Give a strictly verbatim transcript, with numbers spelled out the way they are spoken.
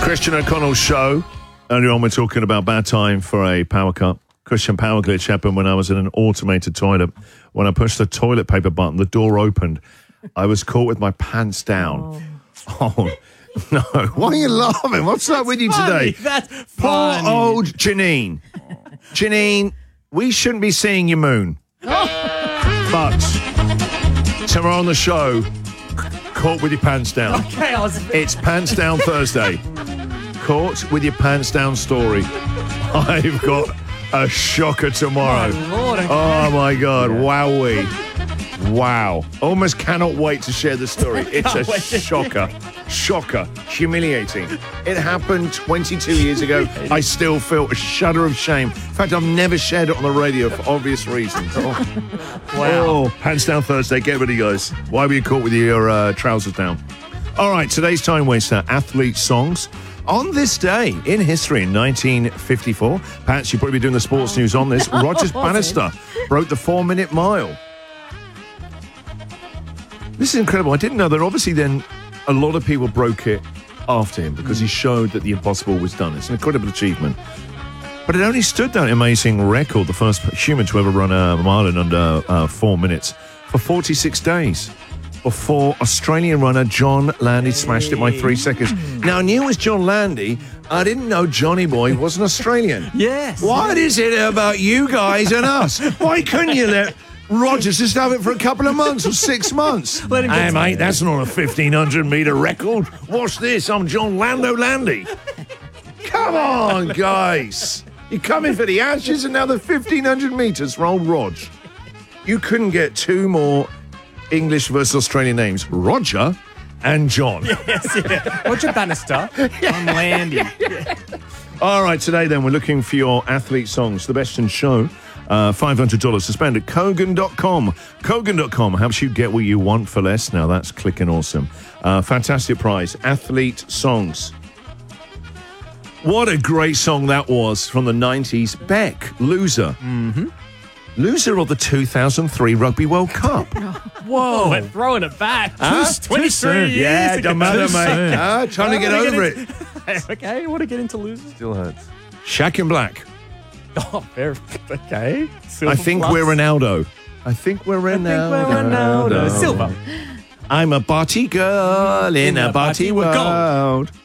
Christian O'Connell's show. Earlier on, we're talking about bad time for a power cut. Christian, power glitch happened when I was in an automated toilet. When I pushed the toilet paper button, the door opened. I was caught with my pants down. Oh, oh no. Why are you laughing? What's up with you funny. today? That's Poor funny. old Janine. Janine, we shouldn't be seeing your moon. But tomorrow on the show, caught with your pants down. Okay, I was... It's Pants Down Thursday. Caught with your pants down story. I've got a shocker tomorrow. Oh, Lord, okay. Oh, my God. Wowee. Wow. Almost cannot wait to share the story. It's a shocker. Shocker. Humiliating. It happened twenty-two years ago. I still feel a shudder of shame. In fact, I've never shared it on the radio for obvious reasons. Oh. Wow. Oh, Pants Down Thursday. Get ready, guys. Why were you caught with your uh, trousers down? All right, today's time waster, athlete songs. On this day in history, in nineteen fifty-four, Pats, you'll probably be doing the sports news on this. Roger Bannister broke the four-minute mile. This is incredible. I didn't know that. Obviously, then a lot of people broke it after him because he showed that the impossible was done. It's an incredible achievement. But it only stood that amazing record, the first human to ever run a mile in under uh, four minutes, for forty-six days. Before Australian runner John Landy smashed it by three seconds. Now, I knew it was John Landy. I didn't know Johnny Boy was an Australian. Yes. What is it about you guys and us? Why couldn't you let Rogers just have it for a couple of months or six months? Let him Hey, get- mate, that's not a fifteen hundred metre record. Watch this. I'm John Lando Landy. Come on, guys. You're coming for the Ashes and now the fifteen hundred metres for old Rog. You couldn't get two more English versus Australian names, Roger and John. Yes, yeah. Roger Bannister. I'm Landy. Yeah. All right, today then, we're looking for your athlete songs. The Best in Show, uh, five hundred dollars to spend at Kogan dot com. Kogan dot com helps you get what you want for less. Now, that's clicking awesome. Uh, fantastic prize, athlete songs. What a great song that was from the nineties. Beck, Loser. Mm-hmm. Loser of the two thousand three Rugby World Cup. Whoa. We're throwing it back. Huh? twenty-three years Yeah, ago. don't matter, Too mate. soon. Ah, trying to get I wanna over get it. into- Okay, I want to get into losers. Still hurts. Shaq in Black. Oh, very, okay. Silver I think plus. we're Ronaldo. I think we're I think Ronaldo. we're Ronaldo. Silver. I'm a body girl in a body We're gold. world.